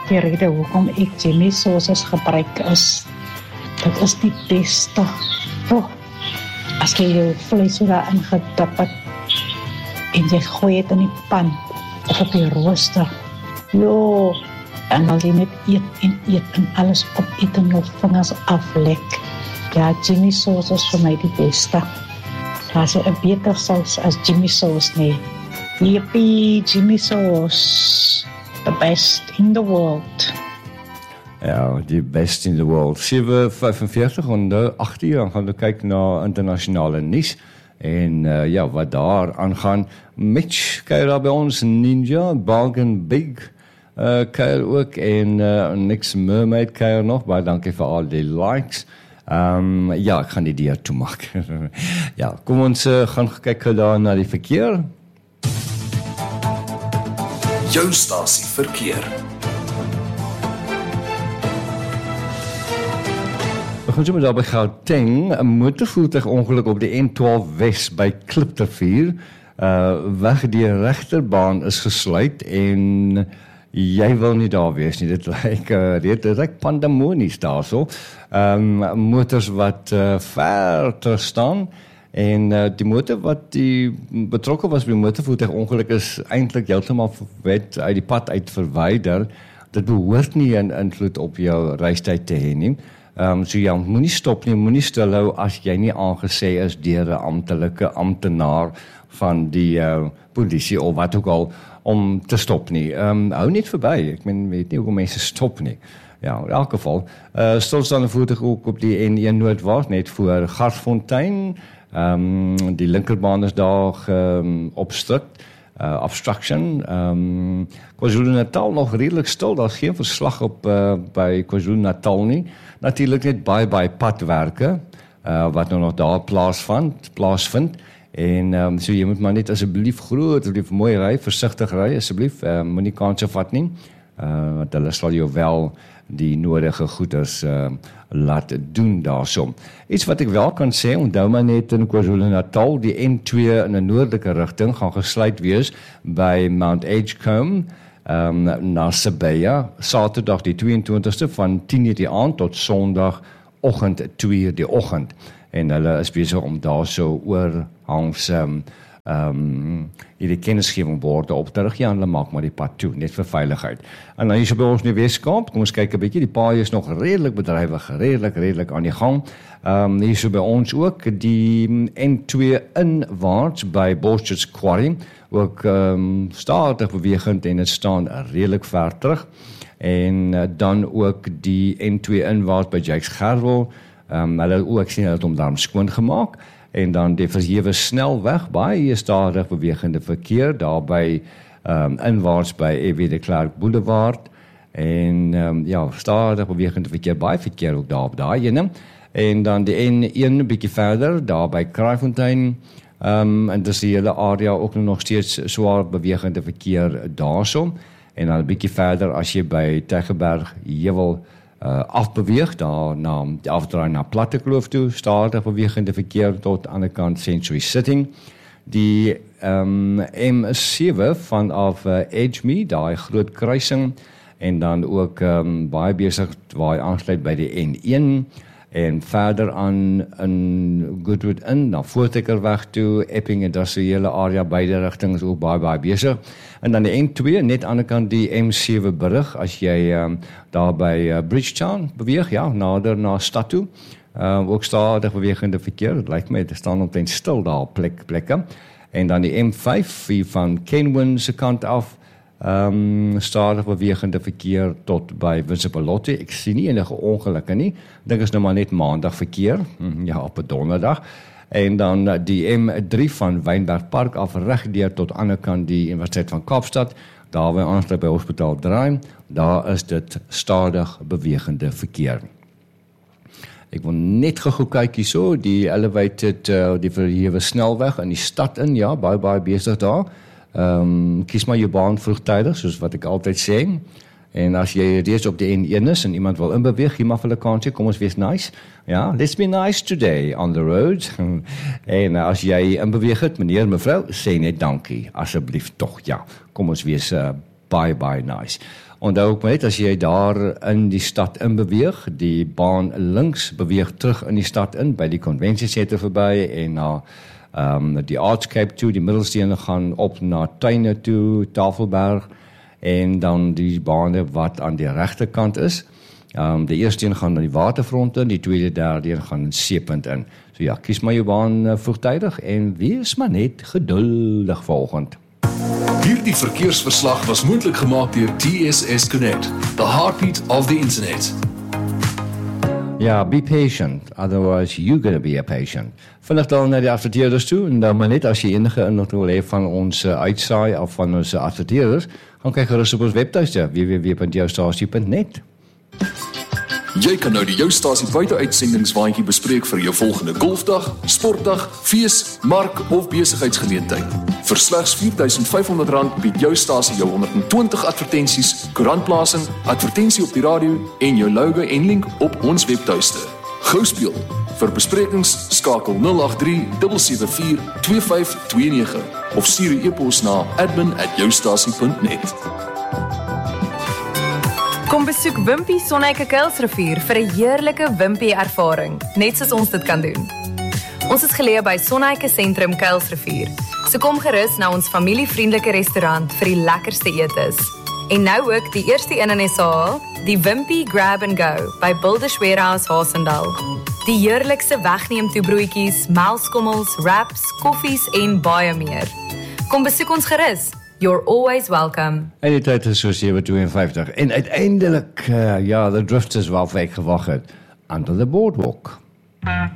die rede hoekom ek Jimmy sauces gebruik is, dit is die beste. As jy jou vlees so daarin gedip het, en jy gooi het in die pan, of op die rooster, en dan jy net eet en alles opeet en jou vingers aflek. Ja, Jimmy sauce is vir my die beste. Daar is 'n beter saus as Jimmy sauce nie. Yippie, Jimmy sauce, the best in the world. Ja, die best in the world. 7:45 en 8 uur, dan gaan we kijken naar internationale nieuws. En wat daar aangaan. Mitch, kijk daar bij ons, Ninja, Bargain Big, kijk ook. En Niks Mermaid, kijk nog. Maar dank voor al die likes. Ik ga die deur toemaken. Kom ons gaan kijken daar naar die verkeer. Jou stasie verkeer. We gaan sommer daar by Gauteng, 'n motorvoertuigongeluk op die N12 Wes by Kliptervuur. Weg die regterbaan is gesluit en jy wil nie daar wees nie. Dit lyk pandemonies daarso. Motors wat ver ter staan en die motor wat die betrokke was by die motorvoertuigongeluk is eintlik heeltemal uit die pad uit verwyder. Dit behoort nie 'n invloed op jou reistyd te hê nie. Moenie stop nie, moenie stilhou as jy nie aangesê is deur 'n amptelike amptenaar van die polisie of wat ook al om te stop nie. Hou net verby. Ek weet nie hoekom mense stop nie. Ja, in elk geval. Stilstaande voertuig ook op die N1 noordwaarts net voor Garsfontein. Die linkerbaan is daar obstruction. KwaZulu-Natal nog redelijk stil. Daar is geen verslag op by KwaZulu-Natal nie. Natuurlijk net baie padwerke wat nou nog daar plaasvind. En so jy moet maar net asseblief mooi ry, versigtig ry asseblief. Moenie kanse vat nie. Want hulle sal jou wel die nodige goeders laat doen daarso. Iets wat ek wel kan sê, onthou maar net in KwaZulu-Natal, die N2 in 'n noordelike rigting gaan gesluit wees by Mount Edgecombe na Sibeya, Saterdag die 22ste van 10:00 die aand tot Sondagoggend 2:00 die oggend. En hulle is besig om daarso oorhangs hierdie kennisgewingborde op te rig. Ja, hulle maak maar die pad toe, net vir veiligheid. En dan hier so by ons in die Weskaap, kom ons kyk 'n bietjie, die paai is nog redelik bedrywig, redelik aan die gang. Hier so by ons ook, die N2 inwaarts by Bolshards Quarry, ook stadig bewegend en het staan redelik ver terug. En dan ook die N2 inwaarts by Jakes Gerwel, hulle ook sien het om daarom skoon gemaak. En dan die verhewe snelweg, baie stadig bewegende verkeer, daar by inwaarts by E.W. de Klerk Boulevard, en stadig bewegende verkeer, baie verkeer ook daar op daai ene. En dan die N1 bietjie verder, daar by Kraaifontein, en dis die hele area ook nog steeds swaar bewegende verkeer daarso. En dan 'n bietjie verder as jy by Tygerberg Heuwel afbeweeg, daar na die afdraai na Plattekloof toe, stadig bewegende verkeer tot aan die kant Century Sitting. Die M7 vanaf Edgemere, daai groot kruising, en dan ook baie besig waar hy aansluit by die N1, en verder aan in Goodwood in, na Voortrekkerweg toe, Epping industriële area, beide rigtings ook baie besig. En dan die N2, net aan die kant die M7 brug, as jy daar by Bridgetown beweeg, nader na stad toe, ook stadig bewegende verkeer, het lyk my, het staan omtrent stil daar op plekke. En dan die M5 hier van Kenwyn se kant af, stadig bewegende verkeer tot by Winsipelotte. Ek sien nie enige ongelukke nie. Dink is nou maar net maandag verkeer, op 'n donderdag. En dan die M3 van Wynberg Park af regdeur tot aan die ander kant die Universiteit van Kaapstad, daar by aansluit by Hospitaal Draai, daar is dit stadig bewegende verkeer. Ek wil net gou kyk hierso, die elevated, die verhewe snelweg in die stad in, baie besig daar. Kies maar jou baan vroegtydig, soos wat ek altyd sê. En as jy reeds op die N1 is en iemand wil inbeweeg, gee maar vir hulle kans, kom ons wees nice. Let's be nice today on the road. En as jy inbeweeg het, meneer, mevrou, sê net dankie, asseblief tog, kom ons wees baie nice. Onthou ook net, as jy daar in die stad in beweeg, die baan links beweeg terug in die stad in, by die konvensiesentrum verby en na die Artscape toe, die Middelstene gaan op na Tuine toe, Tafelberg, en dan die bane wat aan die regterkant is. Die eerste een gaan na die waterfront in, die tweede, derde een gaan in Seepunt in. So ja, kies maar jou baan vroegtydig en wees maar net geduldig volgend. Hierdie verkeersverslag was moontlik gemaak deur TSS Connect, the heartbeat of the internet. Ja, be patient, otherwise you're going to be a patient. Vinnig dan na die adverteerders toe, en dan maar net as jy enige inligting wil hê van ons uitsaai of van ons adverteerders, gaan kyk gerus op ons webtuiste, www.joustasie.net. Jy kan nou die Joustasie buiteuitsendings-waandjie bespreek vir jou volgende golfdag, sportdag, fees, mark of besigheidsgeleentheid. Vir slegs R4,500 bied Joustasie jou 120 advertensies, koerantplasing, advertensie op die radio en jou logo en link op ons webtuiste. Gou speel. Vir besprekings skakel 083 774 2529 of stuur 'n e-pos na admin@joustasie.net. Kom besoek Wimpy Sonneike Kuilsrivier vir 'n heerlike Wimpy ervaring, net soos ons dit kan doen. Ons is geleë by Sonneike Sentrum Kuilsrivier, so kom gerus na ons familievriendelike restaurant vir die lekkerste etes. En nou ook die eerste een in SA, die Wimpy Grab and Go by Builders Warehouse Haasendal. Die heerlikste wegneem toebroodjies, melkskommels, wraps, koffies en baie meer. Kom besoek ons gerus. You're always welcome. En die tyd is so 7:52 en uiteindelik, ja, the drifters waar ek gewag het, under the boardwalk.